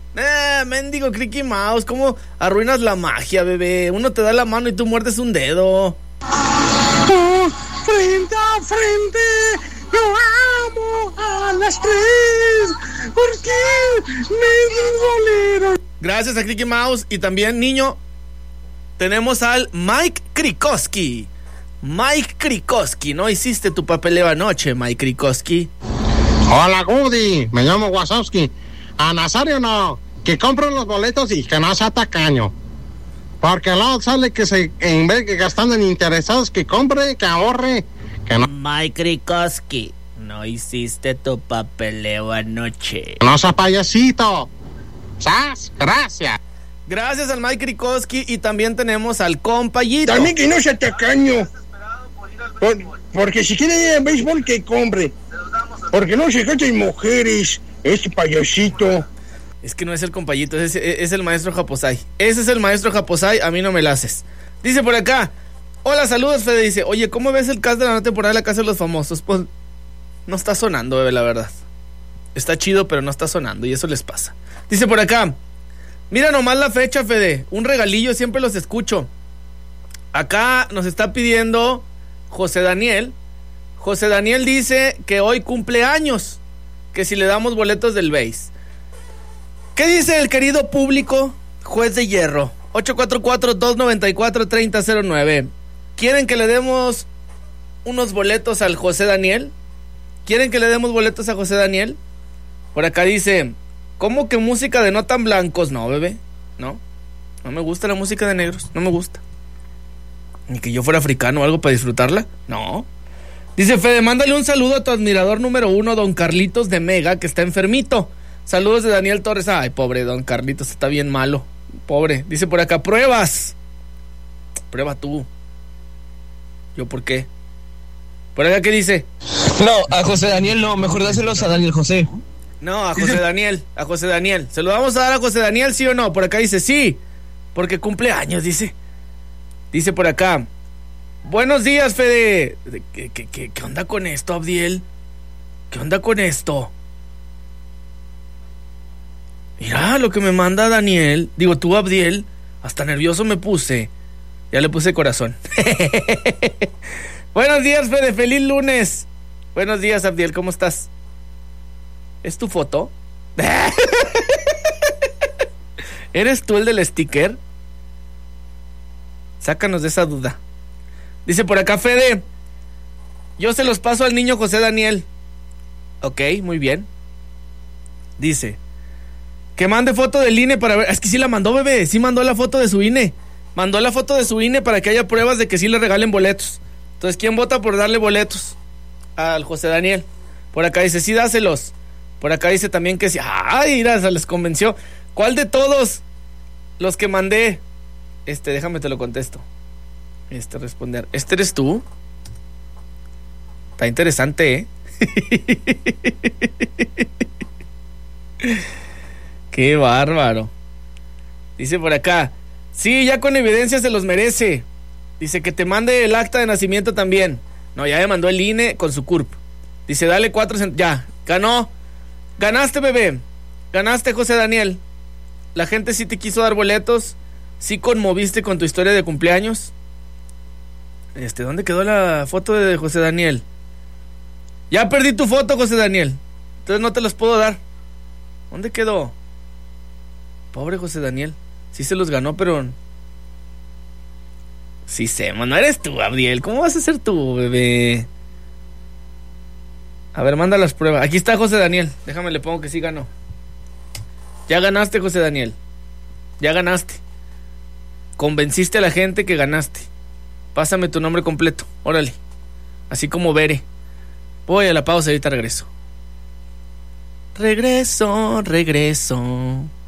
Mendigo Cricky Mouse, ¿cómo arruinas la magia, bebé? Uno te da la mano y tú muerdes un dedo. Frente a frente, yo amo a las tres, porque me dolieron. Gracias a Cricky Mouse. Y también, niño, tenemos al Mike Krikoski. Mike Krikoski, ¿no hiciste tu papeleo anoche, Mike Krikoski? Hola, Goody, me llamo Wazowski. A Nazario no, que compre los boletos y que no sea tacaño. Porque luego sale que en vez de gastando en interesados, que compre, que ahorre, que no. Mike Krikoski, no hiciste tu papeleo anoche. No sea payasito. ¡Sas! Gracias. Gracias al Mike Krikoski. Y también tenemos al compayito. También que no sea tacaño. Porque si quiere ir a béisbol, que compre. Porque no se cachen mujeres, este payasito. Es que no es el compayito, es el maestro Japosai. Ese es el maestro Japosai, a mí no me la haces. Dice por acá, hola, saludos, Fede. Dice, oye, ¿cómo ves el cast de la nueva temporada de La Casa de los Famosos? Pues no está sonando, bebé, la verdad. Está chido, pero no está sonando y eso les pasa. Dice por acá, mira nomás la fecha, Fede. Un regalillo, siempre los escucho. Acá nos está pidiendo José Daniel. José Daniel dice que hoy cumple años, que si le damos boletos del Base. ¿Qué dice el querido público? Juez de hierro, 844-294-3009. ¿Quieren que le demos unos boletos al José Daniel? ¿Quieren que le demos boletos a José Daniel? Por acá dice, ¿cómo que música de no tan blancos? No, bebé, no me gusta la música de negros, no me gusta. Ni que yo fuera africano o algo para disfrutarla, no. Dice Fede, mándale un saludo a tu admirador número 1, don Carlitos de Mega, que está enfermito. Saludos de Daniel Torres. Ay, pobre don Carlitos, está bien malo. Pobre. Dice por acá, pruebas. Prueba tú. ¿Yo por qué? Por acá, ¿qué dice? No, a José Daniel no, mejor dáselos a Daniel José. No, a José Daniel, a José Daniel. ¿Se lo vamos a dar a José Daniel, sí o no? Por acá dice, sí, porque cumple años, dice. Dice por acá, buenos días, Fede. ¿Qué onda con esto, Abdiel? ¿Qué onda con esto? Mira lo que me manda Daniel. Digo, tú, Abdiel. Hasta nervioso me puse. Ya le puse corazón. Buenos días, Fede. Feliz lunes. Buenos días, Abdiel. ¿Cómo estás? ¿Es tu foto? ¿Eres tú el del sticker? Sácanos de esa duda. Dice por acá, Fede, yo se los paso al niño José Daniel. Ok, muy bien. Dice que mande foto del INE para ver. Es que sí la mandó, bebé. Sí mandó la foto de su INE. Mandó la foto de su INE para que haya pruebas de que sí le regalen boletos. Entonces, ¿quién vota por darle boletos al José Daniel? Por acá dice, sí, dáselos. Por acá dice también que sí. Ay, mira, se les convenció. ¿Cuál de todos los que mandé? Déjame te lo contesto. Responder. ¿Este eres tú? Está interesante, ¿eh? Qué bárbaro. Dice por acá, sí, ya con evidencia se los merece. Dice que te mande el acta de nacimiento también. No, ya me mandó el INE con su CURP. Dice, dale 4 centavos. Ya, ganó. Ganaste, bebé. Ganaste, José Daniel. La gente sí te quiso dar boletos. Sí conmoviste con tu historia de cumpleaños. ¿Dónde quedó la foto de José Daniel? Ya perdí tu foto, José Daniel. Entonces no te los puedo dar. ¿Dónde quedó? Pobre José Daniel. Sí se los ganó, pero... Sí sé, no eres tú, Gabriel. ¿Cómo vas a ser tú, bebé? A ver, manda las pruebas. Aquí está José Daniel. Déjame, le pongo que sí ganó. Ya ganaste, José Daniel. Ya ganaste. Convenciste a la gente que ganaste. Pásame tu nombre completo. Órale. Así como Bere. Voy a la pausa y ahorita regreso. Regreso.